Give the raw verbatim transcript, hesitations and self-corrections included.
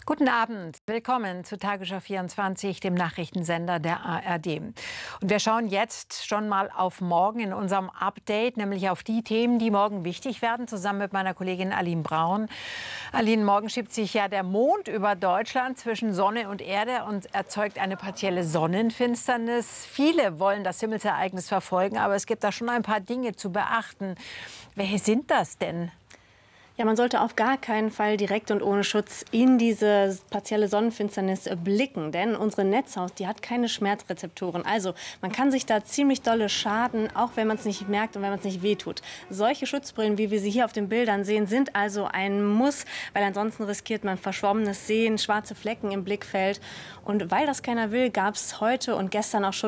Guten Abend, willkommen zu Tagesschau vierundzwanzig, dem Nachrichtensender der A R D. Und wir schauen jetzt schon mal auf morgen in unserem Update, nämlich auf die Themen, die morgen wichtig werden, zusammen mit meiner Kollegin Aline Braun. Aline, morgen schiebt sich ja der Mond über Deutschland zwischen Sonne und Erde und erzeugt eine partielle Sonnenfinsternis. Viele wollen das Himmelsereignis verfolgen, aber es gibt da schon ein paar Dinge zu beachten. Welche sind das denn? Ja, man sollte auf gar keinen Fall direkt und ohne Schutz in diese partielle Sonnenfinsternis blicken, denn unsere Netzhaut, die hat keine Schmerzrezeptoren. Also man kann sich da ziemlich dolle schaden, auch wenn man es nicht merkt und wenn man es nicht wehtut. Solche Schutzbrillen, wie wir sie hier auf den Bildern sehen, sind also ein Muss, weil ansonsten riskiert man verschwommenes Sehen, schwarze Flecken im Blickfeld. Und weil das keiner will, gab es heute und gestern auch schon